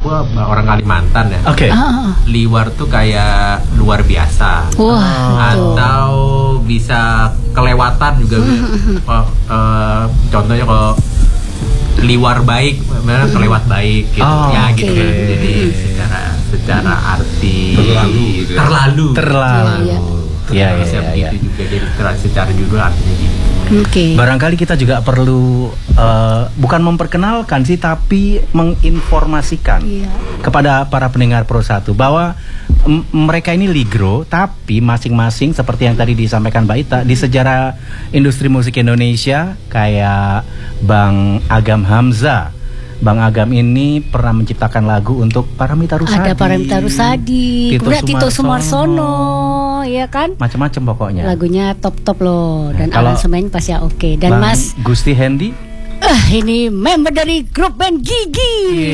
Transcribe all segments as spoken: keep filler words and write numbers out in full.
Gua orang Kalimantan ya. Oke. Okay. Ah. Liwar tuh kayak luar biasa. Wah. Atau bisa kelewatan juga. uh, uh, contohnya kalau liwar baik, benar kelewat baik gitu. Oh, ya gitu okay. kan. Jadi secara secara arti terlalu gitu ya. terlalu. Terlalu. Iya, Iya, iya, Bisa iya. begitu Ya. juga jadi secara juga artinya gitu. Oke. Okay. Barangkali kita juga perlu uh, bukan memperkenalkan sih, tapi menginformasikan Iya. kepada para pendengar Pro satu bahwa m- mereka ini ligro, tapi masing-masing seperti yang tadi disampaikan Mbak Ita, di sejarah industri musik Indonesia kayak Bang Agam Hamzah. Bang Agam ini pernah menciptakan lagu untuk Paramita Rusadi. Ada Paramita Rusadi, Tito kemudian Tito Sumarsono. Sumarsono, ya kan? Macam-macam pokoknya. Lagunya top-top loh, dan Kalau aransemen pasti ya oke. Dan Bang Mas, Gusti Hendy, ah ini member dari grup band Gigi.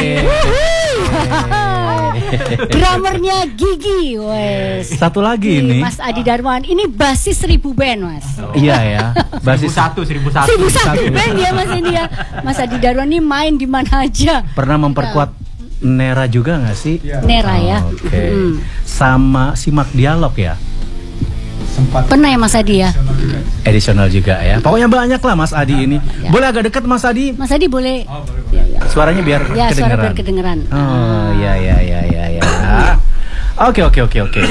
Drummernya Gigi, wes. satu lagi ini. Mas Adi Darmawan, ini basis seribu band, Mas. Iya ya. Seribu Basis satu, seribu satu. Seribu satu band ya Mas ini ya. Mas Adi Darmawan ini main di mana aja. pernah memperkuat Nera juga nggak sih? Nera ya. Oke. Mm. Sama Simak Dialog ya. Sempat Pernah ya Mas Adi ya? Edisional juga ya. Pokoknya banyak lah Mas Adi ini. Ya. Boleh agak dekat Mas Adi? Mas Adi boleh. Ya, ya. Suaranya biar Ya, suara kedengeran. biar kedengeran. Oh, ya ya ya ya ya. Oke oke oke oke.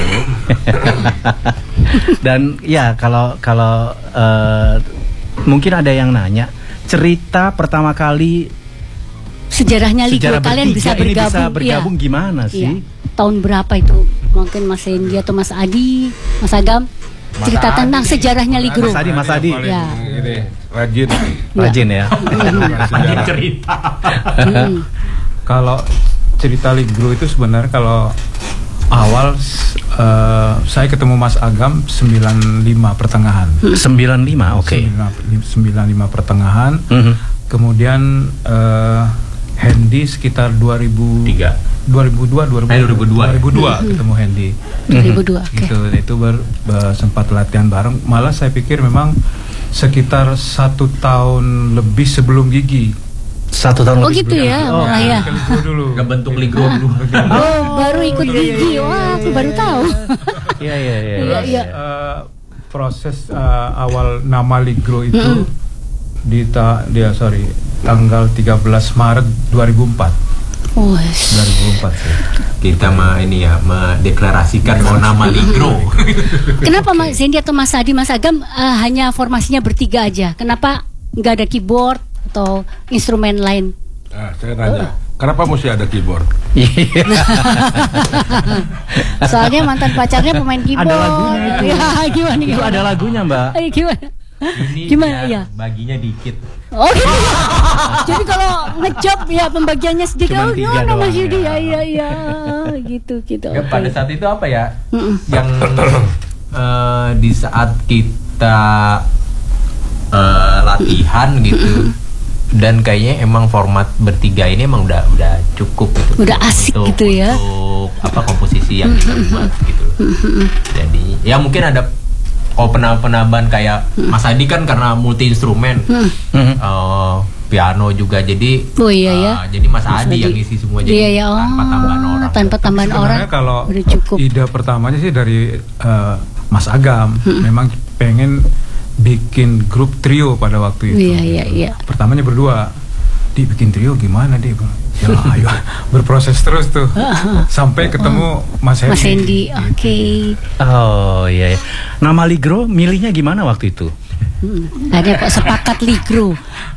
Dan ya kalau kalau eh, mungkin ada yang nanya, cerita pertama kali Sejarahnya Ligro sejarah kalian bisa bertiga ini bergabung. bisa bergabung Iya. gimana sih? Iya. Tahun berapa itu? Mungkin Mas Hendy atau Mas Adi, Mas Agam cerita tentang sejarahnya Ligro. Mas Adi, Mas Adi. Ya. Ini rajin. Rajin ya. Rajin cerita. Mm. Kalau cerita Ligro itu sebenarnya kalau awal eh, saya ketemu Mas Agam sembilan puluh lima pertengahan. sembilan puluh lima, oke. sembilan puluh lima pertengahan. Mhm. Kemudian eh, Hendy sekitar dua ribu Tiga. dua ribu dua dua ribu Eh, dua ribu dua. dua ribu dua ketemu Hendy. dua ribu dua, oke. Gitu, itu ber, ber- sempat latihan bareng. Malah saya pikir memang sekitar satu tahun lebih sebelum Gigi. Satu tahun Oh lebih gitu sebelum- ya, Oh, malah ya. Ke Ligro dulu. Gak bentuk Ligro dulu. Oh, baru ikut Gigi. Wah, aku baru tahu. Iya iya iya. Iya, iya. Eh, proses eh, awal nama Ligro itu di ta dia sorry tanggal tiga belas Maret dua ribu empat. Wes. dua ribu empat sih. Kita mah ini ya mendeklarasikan mau nama Ligro. Kenapa Mas Hendy atau Mas Adi, Mas Agam eh, hanya formasinya bertiga aja? Kenapa nggak ada keyboard atau instrumen lain? Nah, saya nanya, kenapa mesti ada keyboard? Iya. Soalnya mantan pacarnya pemain keyboard. Ada lagunya itu. Ya, gimana Itu gimana? ada lagunya, Mbak. Eh, gimana? Ini Gimana, biar ya? baginya dikit. Oh gitu. Jadi kalau ngejob ya pembagiannya sedikit. Cuman Oh tiga gimana doang Mas ya. Yudi? Ya iya iya gitu gitu. Ya, Oke. pada saat itu apa ya? Mm-mm. Yang eh, di saat kita eh, latihan gitu. Dan kayaknya emang format bertiga ini emang udah udah cukup gitu. Udah asik untuk, gitu ya. Untuk apa komposisi yang kita buat gitu. Jadi ya mungkin ada kalau penambahan kayak Mas Adi kan karena multi instrumen, Mhm. eh, piano juga jadi. Oh iya ya. eh, jadi Mas, Mas Adi Adi. yang isi semua jadi Iya ya. Oh, tanpa tambahan orang. Tanpa tambahan orang. Sebenarnya kalau udah cukup. ide pertamanya sih dari eh, Mas Agam, memang pengen bikin grup trio pada waktu itu. Iya iya iya. Pertamanya berdua, di bikin trio gimana dia? Ya ayo berproses terus tuh sampai ketemu Mas Hendy. Mas Hendy, oke. Oh iya, iya. Nama Ligro milihnya gimana waktu itu? Hmm. Ada kok sepakat Ligro.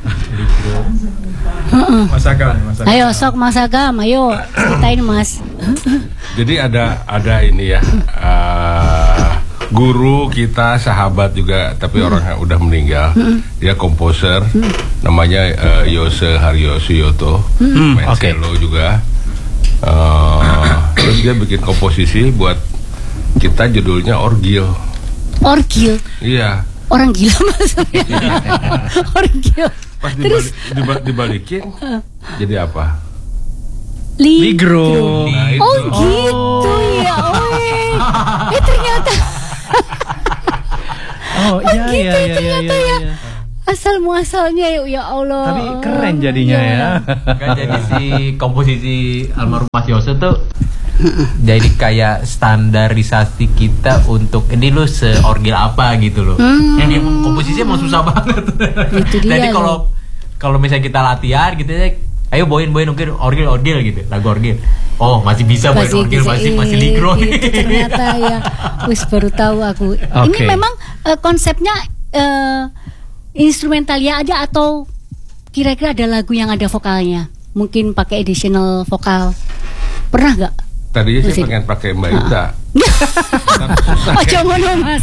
Mas Agam, Mas Agam. Ayo sok Mas Agam, ayo ceritain Mas. Jadi ada ada ini ya, uh, guru kita, sahabat juga, tapi orang yang udah meninggal. Dia komposer, namanya uh, Yose Haryosuyoto, Hmm, main oke. cello juga. Uh, terus dia bikin komposisi buat kita, judulnya Orgil. Orgil. Iya. Orang gila maksudnya. Orgil. Pas Terus dibalik, diba- dibalikin, jadi apa? Li- Ligro. Nah, itu. Oh gitu ya. Oh, eh. eh ternyata Oh iya gitu iya iya iya ternyata iya. ya. iya. As asal muasalnya ya, ya Allah. Tapi keren jadinya ya. Kan jadi si komposisi almarhum Mas Yose tuh jadi kayak standarisasi kita untuk ini lu seorgil apa gitu loh. Hmm. Yang emang komposisinya emang susah banget. Itu dia Jadi loh. kalau kalau misalnya kita latihan gitu ya, ayo boin boin mungkin orgil orgil gitu, lagu orgil. Oh masih bisa boin orgil, masih masih ligro nih. Itu ternyata ya, wis baru tahu aku. Ini Oke. memang eh, konsepnya eh, instrumentalia aja atau kira-kira ada lagu yang ada vokalnya? Mungkin pakai additional vokal. Pernah nggak? Tadinya saya Musik. pengen pakai Mbak Ita. Oh jangan dong, Mas.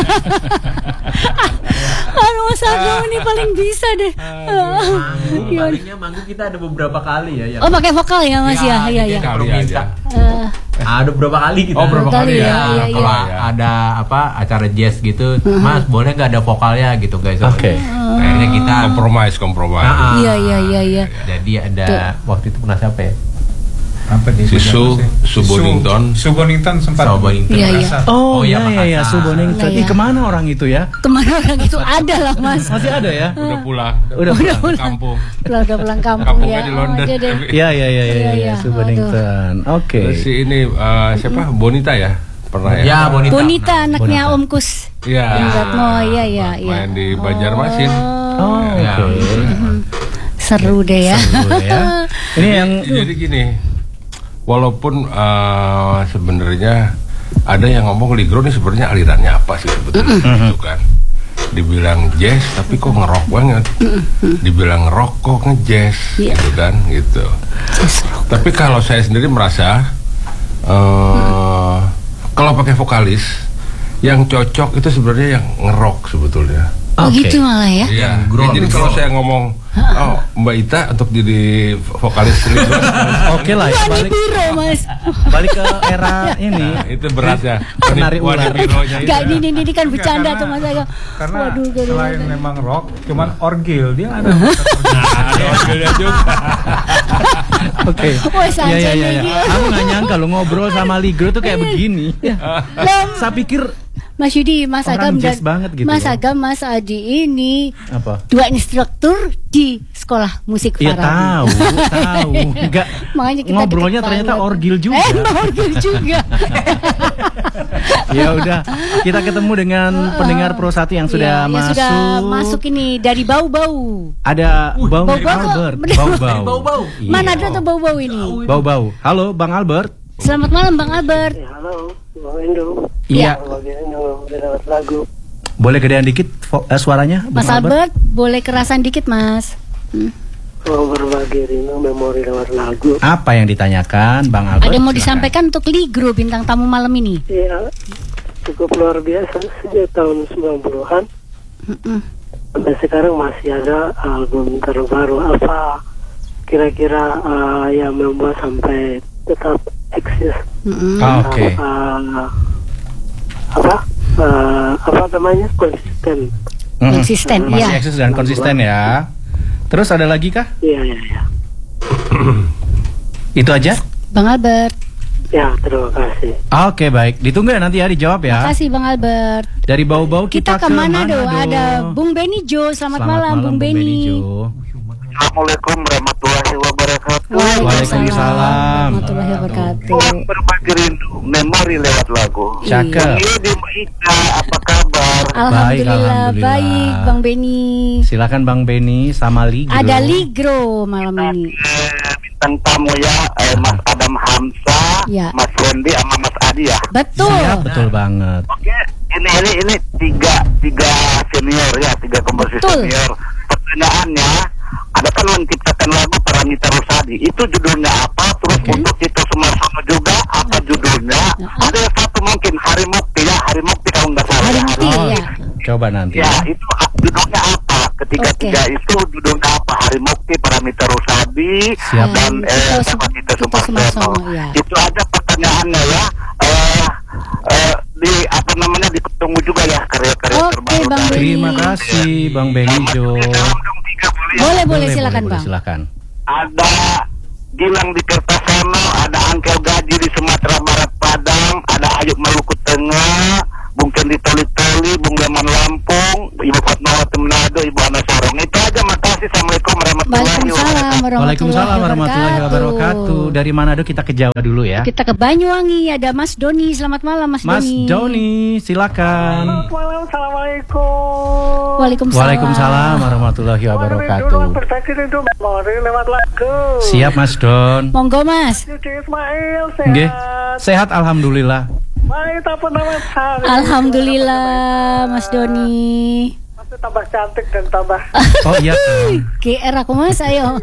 Aduh Mas Agam ini paling bisa deh. Manggung, Iya. palingnya manggung kita ada beberapa kali ya. yang- Oh pakai vokal ya Mas ya, iya jadi ya. Kali minta. aja. Eh, Ada beberapa kali kita. Oh, berapa kali kali ya, ya? iya, iya. Kalau Ya. ada apa acara jazz gitu, Mas boleh nggak ada vokalnya gitu guys? Oke. Akhirnya kita Kompromis, kompromis. Ah, ah. Iya iya iya iya. Jadi ada waktu itu pernah siapa ya? Apa di Si Su- Banjarmasin? Su Bonington. Su Bonington sempat Su Bonington. Iya, iya. merasa. Oh, Oh, iya, iya iya iya, Makassar. Subonington. Iya, Ih, iya. kemana orang itu ya? Kemana orang itu ada lah Mas. Masih ada ya? Udah pulang. Udah pulang. pulang. Kampung. Pulang udah pulang kampung Kampungnya ya. di London. Oh, jadi- Iya iya iya iya, Iya, iya, iya. Subonington. Oke. Terus si ini eh, siapa? Bonita ya? Pernah ya? Ya Bonita. Bonita anaknya Bonita. Om Kus. Iya. Om Ratno, iya iya iya. Main di Banjarmasin. Oh, Ya. oke. Seru deh ya. Seru ya. Ini yang Jadi gini, walaupun eh, sebenarnya ada yang ngomong ligro nih sebenarnya alirannya apa sih sebetulnya gitu kan. Dibilang jazz tapi kok ngerok banget. Dibilang rock kok ngejazz Iya. gitu kan gitu. Tapi kalau saya sendiri merasa eh kalau pakai vokalis yang cocok itu sebenarnya yang ngerok sebetulnya. Oh Oke. gitu malah ya. Iya. growl, Jadi kalau saya ngomong, oh Mbak Ita untuk jadi vokalis ligro, oke lah ya, Wani balik Biro Mas. balik ke era ini. nah, itu berat ya. Penari Wani ular. Bironya itu Gak ya. ini ini kan Enggak, bercanda karena- tuh Mas Agam. Karena Waduh, gaduh, selain gaduh. memang rock, cuman orgil dia ada. Ada orgelnya juga. Oke. Wes Iya iya aja iya. nih. Aku nggak nyangka lo ngobrol sama Ligro tuh kayak begini. Lah, Saya pikir Mas Yudi, Mas Orang Agam jazz banget gitu Mas loh. Agam, Mas Adi ini apa? dua instruktur di sekolah musik Iya Farabi. tahu, tahu. Enggak. Makanya kita Ngobrolnya deket ternyata banget. orgil juga. Eh, emang orgil juga. Ya udah, kita ketemu dengan pendengar Pro satu yang sudah Iya, yang masuk. sudah masuk ini dari bau-bau. Ada Bang bau-bau kok. Albert. Bener. Bau-bau. Bau-bau. Iya. Mana ada tuh bau-bau ini? Bau-bau. Halo Bang Albert. Selamat malam Bang Albert. Ya, halo, Bang Endo. Iya. Bang Endo udah dapat lagu. Boleh gedean dikit vo- eh, suaranya Bang Mas Albert, boleh kerasan dikit Mas. Hmm. Mau berbagi rindu memori lewat lagu. Apa yang ditanyakan Bang Albert? Ada yang mau Silakan. disampaikan untuk Ligro bintang tamu malam ini? Ya, cukup luar biasa sejak tahun sembilan puluhan. Mm-mm. Sampai sekarang masih ada album terbaru. Apa kira-kira uh, yang membuat sampai tetap eksis? Mm-mm. Ah, Oke. Uh, apa? Uh, apa namanya? Konsisten. Mm-mm. Konsisten, Masih ya. eksis dan konsisten ya. Terus ada lagi kah? Iya, iya, iya. Itu aja? Bang Albert. Ya, terima kasih. Oke baik, ditunggu ya nanti ya dijawab ya. Makasih Bang Albert. Dari bau-bau kita, Kita, ke Manado. Manado. Ada Bung Beni Jo. Selamat, Selamat malam, Bung Beni. Jo. Assalamualaikum warahmatullahi wabarakatuh. Waalaikumsalam. warahmatullahi wabarakatuh. Pulang berbagi rindu, memori lewat lagu. Cakep. Ini di Ika, apa kabar? Alhamdulillah, alhamdulillah. baik Bang Beni. Silakan Bang Beni sama Ligro. Ada Ligro malam ini. Eh, bintang tamu ya, eh, Mas Adam Hamzah, Ya. Mas Wendy, sama Mas Adi ya. Betul. Siap, betul banget. Oke, ini ini ini tiga tiga senior ya, tiga komposisi Betul. senior. Pertanyaannya, ada kan menciptakan lagu Paramita Rusadi. Itu judulnya apa? Terus Oke. untuk itu Sumarsono juga apa judulnya? Ya. Ada yang satu mungkin Hari Mukti ya, Hari Mukti kalau nggak salah. Hari ya. Mukti Oh, ya. coba nanti. Ya, itu ah, judulnya apa? Ketiga Oke. tiga itu judulnya apa? Hari Mukti, Paramita Rusadi, Siap. dan Hmm, eh, Tito siapa Sum- Tito Tito Sumarsono. Sumarsono, ya. Itu aja pertanyaannya ya. Eh, eh, di apa namanya ditunggu juga ya karya-karya Oke, terbaru Bang dari- Terima kasih Bang Beni Jo. Dalam dong tiga boleh ya? Boleh, boleh silakan boleh, Bang. silakan. Ada Gilang di Kertasono, ada Angkel Gaji di Sumatera Barat Padang, ada Ayub Maluku Tengah, Bung Kendi Toli Toli, Bung Leman Lampung, Ibu Fatmawati Manado, Ibu Ana Sorong dari Manado kita ke Jawa dulu ya. Kita ke Banyuwangi, ada Mas Doni. Selamat malam Mas, Mas Doni. Doni, silakan. Selamat malam, assalamualaikum. Waalaikumsalam. Waalaikumsalam warahmatullahi wabarakatuh. Berbagi rindu memori lewat lagu. Siap Mas Don. Monggo Mas. Yudi Ismail sehat. Nggih. Sehat alhamdulillah. Baik, apa nama hari? Alhamdulillah Mas Doni. Masih tambah cantik dan tambah. Oh iya. G R aku Mas, ayo.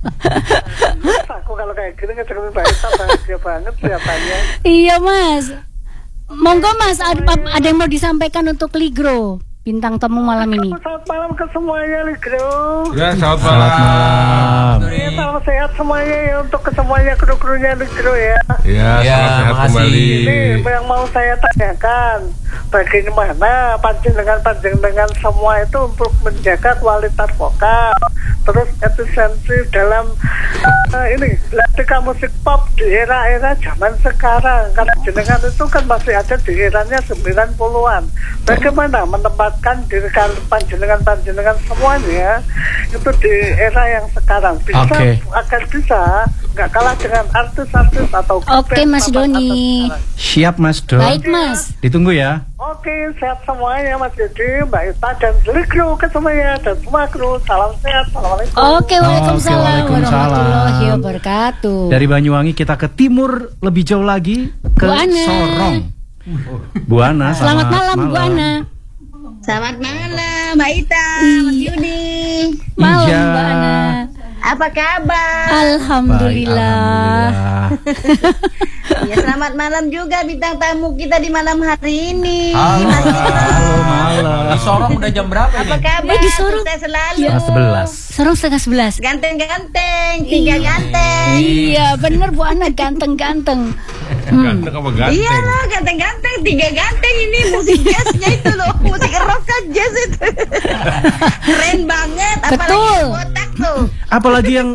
Aku kalau kayak gini ngecek baik tambah bahagia banget kelihatannya. Iya Mas. Monggo Mas, ada, ada yang mau disampaikan untuk Ligro, bintang tamu malam ini. Selamat malam ke semuanya, Ligro. Ya, selamat Selamat malam. malam. Ya, salam sehat semuanya ya untuk ke semuanya kru-krunya Ligro ya. Ya, Ya, salam sehat makasih. kembali. Ini yang mau saya tanyakan, bagaimana panjenengan-panjenengan semua itu untuk menjaga kualitas vokal, terus efisiensi dalam uh, ini ketika musik pop di era-era zaman sekarang. Karena jenengan itu kan masih ada di eranya sembilan puluhan. Bagaimana menempatkan diri panjenengan-panjenengan semuanya itu di era yang sekarang bisa Oke. agar bisa nggak kalah dengan artis-artis atau Oke, band Mas papan atas Doni. sekarang. Siap Mas Don. Baik Mas. Ditunggu ya. Oke, sehat semuanya Mas Yudi, Mbak Ita, dan seluruh kru ke semuanya, dan semua kru, salam sehat, assalamualaikum. Oke, Waalaikumsalam Waalaikumsalam. warahmatullahi wabarakatuh. Dari Banyuwangi kita ke timur lebih jauh lagi ke Bu Ana. Sorong. Bu Ana, Selamat malam Bu Ana. Selamat malam Mbak Ita, Mas Yudi. Malam Iya. Mbak Ana. Apa kabar? Alhamdulillah. Alhamdulillah. Ya, selamat malam juga bintang tamu kita di malam hari ini. Halo. Mas Yudi. Halo malam. Di Sorong udah jam berapa Apa ini? kabar? Eh, di Sorong. Sukses selalu. Setengah sebelas. Sorong setengah sebelas. Ganteng-ganteng, tiga ganteng. Iya bener Bu Ana, ganteng-ganteng. Ganteng apa ganteng? Iya loh, ganteng-ganteng, tiga ganteng ini musik jazznya itu loh, musik rock kan jazz itu. Keren banget, apalagi Betul. yang botak tuh. Apalagi yang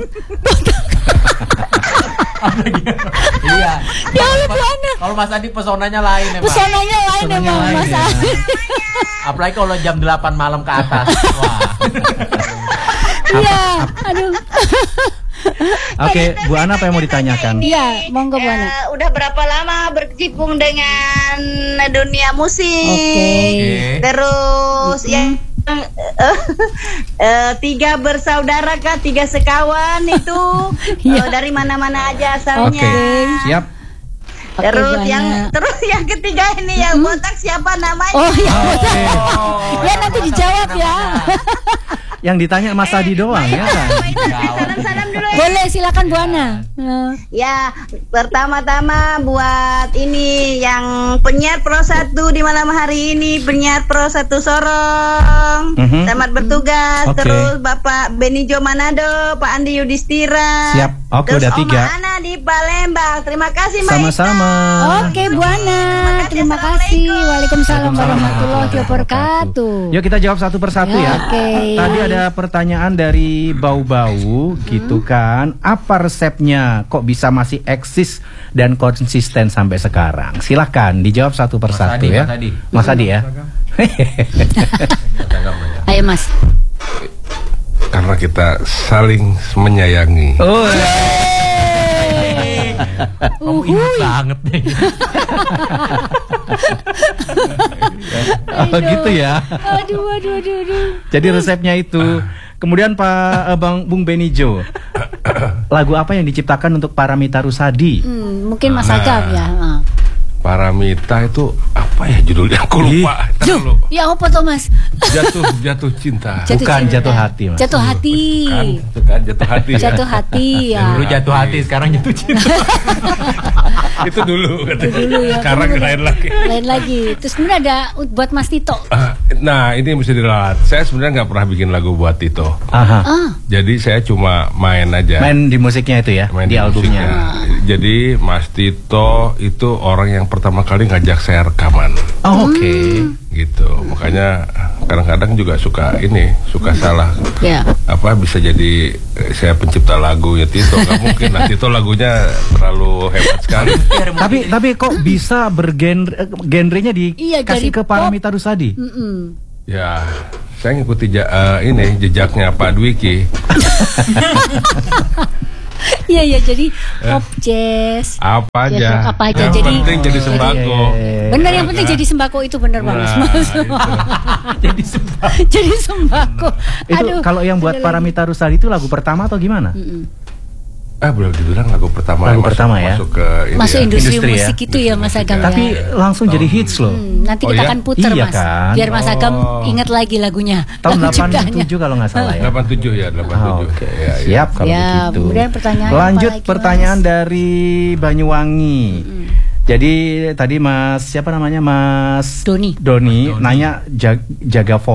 Iya. Ya Allah Bu Ana, Kalau Mas Adi pesonanya lain emang. pesonanya lain Pesonanya emang lain, Mas ya. Adi. Apalagi kalau jam delapan malam ke atas. Wah. Iya, aduh. Oke, Bu Ana apa yang mau ditanyakan? Iya, monggo Bu Ana. Eh, udah berapa lama berkecimpung dengan dunia musik? Oke. Terus yang eh, eh, tiga bersaudara kah, tiga sekawan itu Iya. eh, dari mana-mana aja Oke, asalnya. siap. Oke, Terus Bu yang Ana. terus yang ketiga ini yang botak siapa namanya? Oh iya, Oke. ya nanti dijawab ya. Yang ditanya Mas Adi doang ya kan? Salam-salam dulu ya. Boleh silakan Bu Ana. Eh, Ya, pertama-tama buat ini yang penyiar Pro satu di malam hari ini, penyiar Pro satu Sorong. Mhm. Selamat bertugas. Oke. Terus Bapak Benijo Manado, Pak Andi Yudhistira. Siap. Oke, Terus udah Oma tiga. Ana di Palembang. Terima kasih Mbak Sama-sama. Oke Bu Ana, terima kasih. Waalaikumsalam warahmatullahi wabarakatuh. Yuk kita jawab satu persatu ya. Oke. Tadi ada pertanyaan dari Bau-Bau gitu kan. Apa resepnya kok bisa masih eksis dan konsisten sampai sekarang? Silahkan dijawab satu persatu Adi, ya. Mas Adi. Mas Adi ya. Ayo Mas. Karena kita saling menyayangi. Oh, Kamu ingat banget deh. oh gitu ya. Aduh, aduh, aduh, aduh. Jadi resepnya itu. Kemudian Pak eh, Bang Bung Benijo. Lagu apa yang diciptakan untuk Paramita Rusady? Hmm, mungkin Mas Nah. Agam ya. Ah. Paramita itu apa ya judulnya? Aku lupa. Ntar dulu. Ya apa tuh Mas? Jatuh jatuh cinta. Jatuh Bukan, cinta. jatuh hati, Mas. Jatuh hati. Kan, itu kan jatuh hati. ya. Jatuh hati ya. Dulu jatuh hati, sekarang jatuh cinta. Itu dulu katanya. Dulu ya. Sekarang Dulu. lain lagi. Lain lagi. Terus kemudian ada buat Mas Tito. Ah, Nah ini mesti diralat. Saya sebenarnya nggak pernah bikin lagu buat Tito. Aha. Ah, Jadi saya cuma main aja. Main di musiknya itu ya, Main di, albumnya. musiknya. Jadi Mas Tito itu orang yang pertama kali ngajak saya rekaman. Oh, oke. Gitu. Makanya kadang-kadang juga suka ini, suka salah. ya. Apa bisa jadi eh, saya pencipta lagunya Tito? Nggak mungkin. Nah Tito lagunya terlalu hebat sekali. Tapi tapi kok bisa bergenre eh, genrenya Iya, dikasih dari ke Paramita Rusady? Mm-mm. Ya, saya ngikuti ja- eh, ini jejaknya Pak Dwiki. Iya iya jadi pop jazz. Apa jazz aja. rock, apa aja Yang jadi penting jadi sembako. bener yang penting jadi sembako itu bener banget Nah, Mas. Jadi sembako. Jadi sembako. Itu kalau yang buat ada Paramita Rusadi itu lagu pertama atau gimana? Mm-mm. Ah, boleh dibilang lagu pertama Lagu yang pertama masuk, ya? masuk ke ini Masuk ya. industri, Industri ya? musik itu ya Mas Agam ya. Tapi langsung jadi hits loh. Hmm, nanti Oh, kita ya? akan puter Iya Mas, kan? biar Mas Agam Oh. ingat lagi lagunya. Tahun lagu delapan ciptaannya. tujuh kalau nggak salah ya. delapan puluh tujuh ya, delapan puluh tujuh. Oh, Oke, Ya, ya. siap kalau Ya, begitu. kemudian pertanyaan Lanjut apa lagi, pertanyaan Mas? dari Banyuwangi. Jadi tadi Mas siapa namanya Mas Doni. Doni, nanya jag- jaga